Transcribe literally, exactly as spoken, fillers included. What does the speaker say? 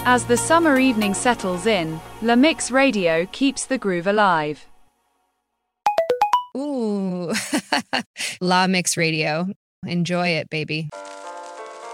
As the summer evening settles in, La Mix Radio keeps the groove alive. Ooh, La Mix Radio. Enjoy it, baby.